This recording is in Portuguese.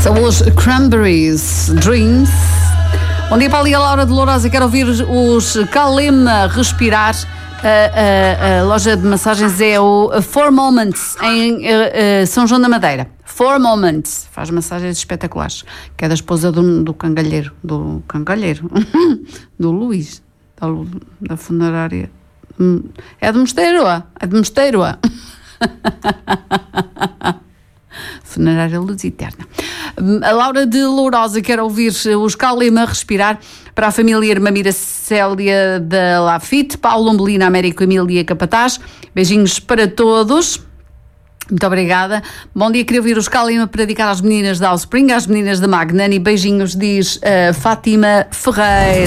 São os Cranberries, Dreams. Bom dia, Paulo e a Laura de Lourosa. Quero ouvir os Kalema respirar. A loja de massagens é o Four Moments em São João da Madeira. Four Moments faz massagens espetaculares, que é da esposa do cangalheiro do Luís, da funerária. É de Mosteiro. Funerária Luz Eterna. A Laura de Lourosa quer ouvir os Kalema respirar para a família Irmã Miracélia da Lafite, Paulo Umbelina, Américo Emília Capataz. Beijinhos para todos. Muito obrigada. Bom dia, queria ouvir os Kalema para dedicar às meninas da Offspring, às meninas da Magnani. Beijinhos, diz Fátima Ferreira.